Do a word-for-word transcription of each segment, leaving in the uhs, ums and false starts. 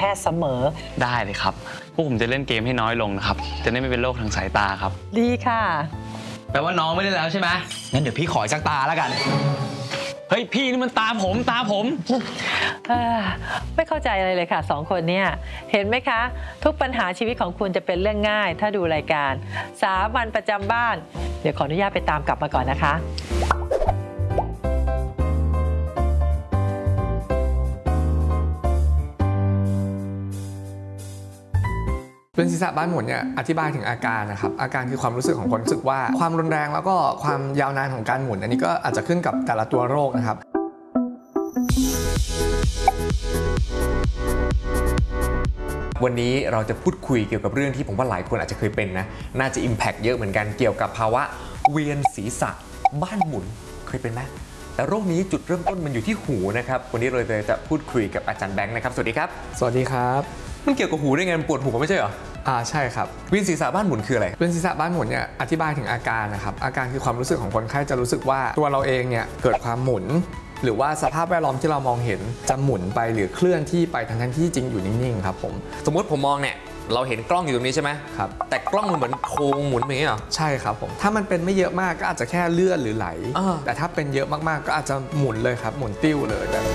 ทย์เสมอได้เลยครับพวกผมจะเล่นเกมให้น้อยลงนะครับจะได้ไม่เป็นโรคทางสายตาครับดีค่ะแปลว่าน้องไม่ได้แล้วใช่ไหมงั้นเดี๋ยวพี่ขอจักตาแล้วกันเฮ้ยพี่นี่มันตาผมตาผมไม่เข้าใจอะไรเลยค่ะสองคนเนี่ยเห็นไหมคะทุกปัญหาชีวิตของคุณจะเป็นเรื่องง่ายถ้าดูรายการสามัญประจำบ้านเดี๋ยวขออนุญาตไปตามกลับมาก่อนนะคะเป็นศีรษะบ้านหมุนเนี่ยอธิบายถึงอาการนะครับอาการคือความรู้สึกของคนรู้สึกว่าความรุนแรงแล้วก็ความยาวนานของการหมุนอันนี้ก็อาจจะขึ้นกับแต่ละตัวโรคนะครับวันนี้เราจะพูดคุยเกี่ยวกับเรื่องที่ผมว่าหลายคนอาจจะเคยเป็นนะน่าจะ impact เยอะเหมือนกันเกี่ยวกับภาวะเวียนศีรษะบ้านหมุนเคยเป็นไหมแต่โรคนี้จุดเริ่มต้นมันอยู่ที่หูนะครับวันนี้เราจะพูดคุยกับอาจารย์แบงค์นะครับสวัสดีครับสวัสดีครับมันเกี่ยวกับหูได้ไงมันปวดหูไม่ใช่เหรออ่าใช่ครับเวียนศีรษะบ้านหมุนคืออะไรเวียนศีรษะบ้านหมุนเนี่ยอธิบายถึงอาการนะครับอาการคือความรู้สึกของคนไข้จะรู้สึกว่าตัวเราเองเนี่ยเกิดความหมุนหรือว่าสภาพแวดล้อมที่เรามองเห็นจะหมุนไปหรือเคลื่อนที่ไปทั้งที่จริงอยู่นิ่งๆครับผมสมมติผมมองเนี่ยเราเห็นกล้องอยู่ตรงนี้ใช่ไหมครับแต่กล้องมันเหมือนโค้งหมุนอย่างนี้เหรอใช่ครับผมถ้ามันเป็นไม่เยอะมากก็อาจจะแค่เลื่อนหรือไหลแต่ถ้าเป็นเยอะมากๆก็อาจจะหมุนเลยครับหมุนติ้วเลยแบบ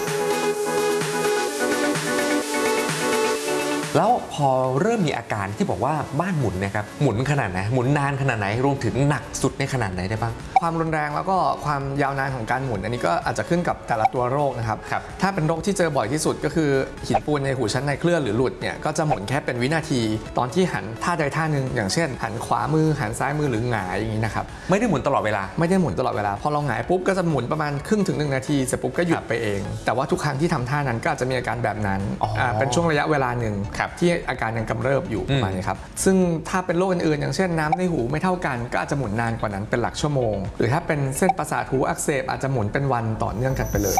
แล้วพอเริ่มมีอาการที่บอกว่าบ้านหมุนนะครับหมุนขนาดไหนหมุนนานขนาดไหนรวมถึงหนักสุดในขนาดไหนได้บ้างความรุนแรงแล้วก็ความยาวนานของการหมุนอันนี้ก็อาจจะขึ้นกับแต่ละตัวโรคนะครับถ้าเป็นโรคที่เจอบ่อยที่สุดก็คือหินปูนในหูชั้นในเคลื่อนหรือหลุดเนี่ยก็จะหมุนแค่เป็นวินาทีตอนที่หันท่าใดท่าหนึ่งอย่างเช่นหันขวามือหันซ้ายมือหรือหงายอย่างนี้นะครับไม่ได้หมุนตลอดเวลาไม่ได้หมุนตลอดเวลาพอเราหงายปุ๊บก็จะหมุนประมาณครึ่งถึงหนึ่งนาทีเสร็จปุ๊บก็หยุดไปเองแต่ว่าทุกครั้งที่ทำท่านั้นก็อาจจะมีอาการแบบนั้นเป็นช่วงระยะเวลาหนึ่งที่อาการยังกำเริบอยู่ประมาณนี้ครับซึ่งถ้าเป็นโรคอื่นๆอย่างเช่นน้ำในหูไม่เท่ากันก็อาจจะหมุนนานกว่านั้นเป็นหลักชั่วโมงหรือถ้าเป็นเส้นประสาทหูอักเสบอาจจะหมุนเป็นวันต่อเนื่องกันไปเลย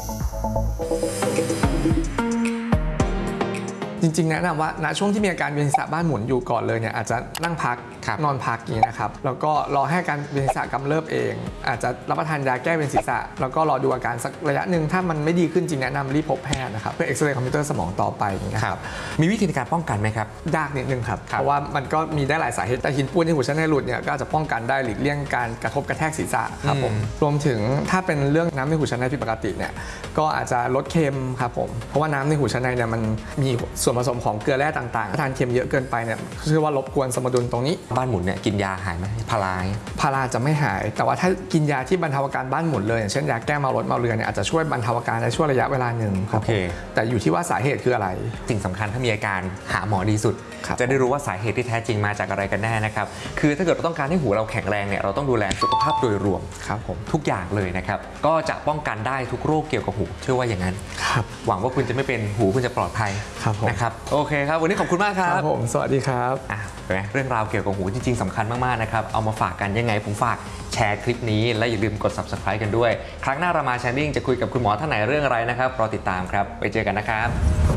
จริงๆแนะนำว่าณช่วงที่มีอาการเวียนศีรษะบ้านหมุนอยู่ก่อนเลยเนี่ยอาจจะนั่งพักนอนพักอย่างนี้นะครับแล้วก็รอให้การเวียนศีรษะกำเริบเองอาจจะรับประทานยาแก้เวียนศีรษะแล้วก็รอดูอาการสักระยะหนึ่งถ้ามันไม่ดีขึ้นจริงแนะนำรีบพบแพทย์นะครับเพื่อเอ็กซเรย์คอมพิวเตอร์สมองต่อไปนะครับมีวิธีในการป้องกันไหมครับยากนิดนึงครับเพราะว่ามันก็มีได้หลายสาเหตุแต่หินปูนในหูชั้นในหลุดเนี่ยก็อาจจะป้องกันได้หลีกเลี่ยงการกระทบกระแทกศีรษะครับผมรวมถึงถ้าเป็นเรื่องน้ำในหูชั้นในผิดปกติเนี่ยก็อาจจะลดเค็มครับผมเพราะว่าน้ำในหูชั้นในเนี่ยมันมีส่วนผสมของเกลือแร่ต่างๆถ้าทานเค็มเยอะเกินไปเนี่ยเชื่อว่ารบกวนสมดุลตรงนี้บ้านหมุนเนี่ยกินยาหายไหมพาราพาราจะไม่หายแต่ว่าถ้ากินยาที่บรรเทาอาการบ้านหมุนเลยอย่างเช่นยาแก้เมารถเมาเรือเนี่ยอาจจะช่วยบรรเทาอาการในช่วงระยะเวลาหนึ่งครับแต่อยู่ที่ว่าสาเหตุคืออะไรสิ่งสำคัญถ้ามีอาการหาหมอดีสุดจะได้รู้ว่าสาเหตุที่แท้จริงมาจากอะไรกันแน่นะครับคือถ้าเกิดเราต้องการให้หูเราแข็งแรงเนี่ยเราต้องดูแลสุขภาพโดยรวมครับผมทุกอย่างเลยนะครับก็จะป้องกันได้ทุกโรคเกี่ยวกับหูเชื่อว่าอย่างนั้นครับหวังว่าคุณจะไม่เป็นหูคุณจะปลอดภัยนะครับโอเคครับวันนี้ขอบคุณมากครับผมสวัสดีครับอ่ะเรื่องราวเกี่ยวกับหูจริงๆสำคัญมากๆนะครับเอามาฝากกันยังไงผมฝากแชร์คลิปนี้และอย่าลืมกด ซับสไครบ์ กันด้วยครั้งหน้าเรามาแชร์ลิงจะคุยกับคุณหมอท่านไหนเรื่องอะไรนะครับรอติดตามครับไปเจอกันนะครับ